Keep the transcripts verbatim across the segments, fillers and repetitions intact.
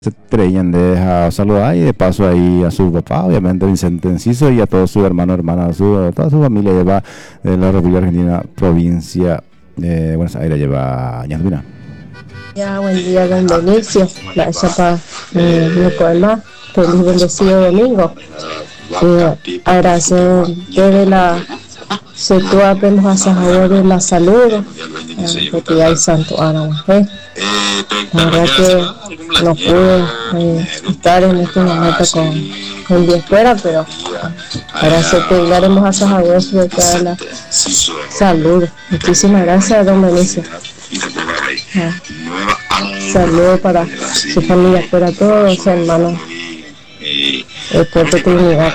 Se traían de a saludar y de paso ahí a su papá, obviamente Vicente Enciso, y a todos sus hermanos, hermanas, a, su, a toda su familia lleva de la República Argentina, provincia de Buenos Aires, lleva Ñanduna. Ya, buen día, don Benicio. La chapa, eh, mi poema, feliz bendecido domingo. Eh, agradecer desde la Setua Pelos Asajadores la salud, porque hay santo Ana Mujer. La verdad que no pude eh, estar en este momento con, con mi espera, pero agradecer que daremos a Sajadores sobre toda la salud. Muchísimas gracias, don Benicio. Ah, saludos para su familia, para todos sus hermanos. El puerto Trinidad.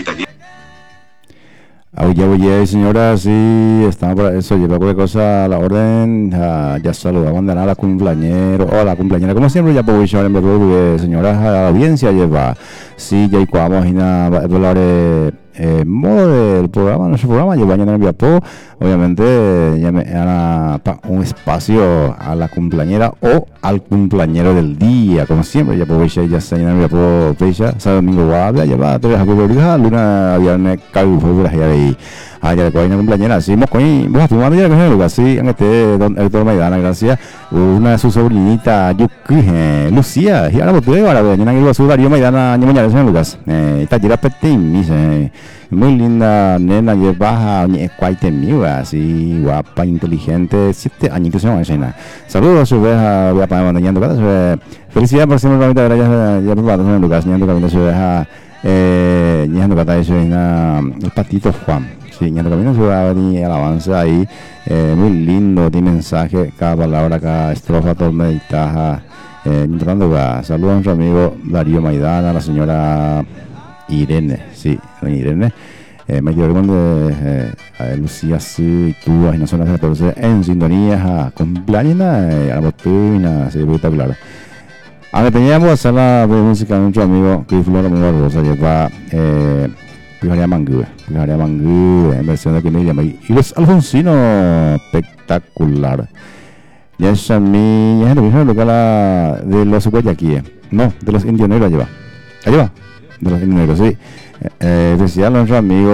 Oye, oye, señora, sí, estamos para eso, lleva cualquier cosa a la orden, uh, ya saludamos a la cumpleañera, o la cumpleañera, como siempre, ya puedo llamar en verdad, señora, a la audiencia lleva, sí, ya y cuando y nada, hablar eh, modo del programa, nuestro programa, lleva mañana en Viapó, obviamente, ya me dan un espacio a la cumpleañera o al cumpleañero del día, como siempre, ya puedo ya se llena en Viapó, fecha, sábado, domingo, guardia, lleva tres a cuatro luna, viernes, calvo, fue ahí. Ayer con una cumpleañera, sí, vos con vos tu madre que lugar, sí, en este don Héctor Maidana, gracias, una de sus sobrinitas, Yuki, Lucía, y ahora vos ahora ven, en el su Darío Maidana, ni mañana en Lucas, eh, está llena petín, dice, muy linda nena, y baja, ni cuaite miwa, así, guapa, inteligente, siete añitos se llama China. Saludos a su vez a voy a poner mañana, cada felicidades por siempre, ahorita, gracias, ya por en Lucas, ñando camino su vez a eh, ñando cata eso en el patito Juan. Sí, ñando camino su va a venir alabanza ahí, eh, muy lindo, tiene mensaje, cada palabra, cada estrofa, todo meditaja, eh, saludos a nuestro amigo Darío Maidana, a la señora Irene, sí, doña Irene, eh, me dio de eh, a Lucía, sí, tú, y no son las catorce, en sintonía, cumpleaños, eh, a la botella, sí, espectacular. Aunque teníamos a sala de música de nuestro amigo Chris Flora muy barbosa, lleva eh, Pijaria Mangú, Pijaria Mangú, en versión de que me llama, y los Alfonsinos, espectacular. Ya es a mí, ya es el local de los guayaquíes, no, de los indioneros lleva, ahí va, de los indioneros, sí. Eh, decía nuestro amigo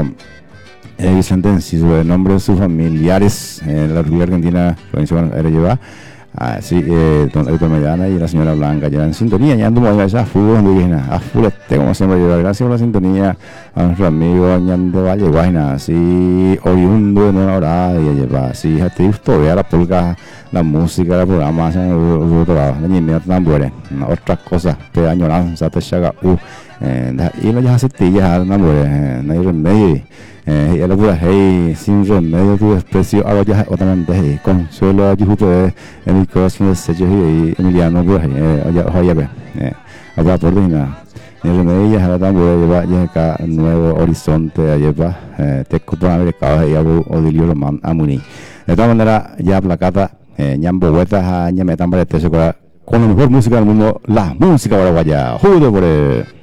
eh, Vicente Enciso, el nombre de sus familiares en la República Argentina, provincia de Buenos Aires lleva. Ah, sí, eh, don Héctor Medana y la señora Blanca ya en sintonía, ya andamos a esa fútbol indígena, a full este, como siempre, llevar gracias por la sintonía a nuestro amigo Ñando Valle Guayna, así, oriundo de Nueva Hora, y lleva, así, a ti, todavía la polka, la música, el programa, el otro lado, la niña tan buena, otras cosas, te añoranza, te chaga, uh, y la ya se te ya, no muere, no hay remedio. Eh, ya lo pude hey, sin remedio tu desprecio ahora ya otra vez consuelo a Júpiter en mi corazón de sello y Emiliano pues ya oye ve habla por venir en remedio ya tan bueno lleva ya acá nuevo horizonte lleva te copa americano y algo odilio román amuni de todas maneras ya placata ñambo vueltas a ñame tan para este con la mejor música del mundo la música paraguaya judo por el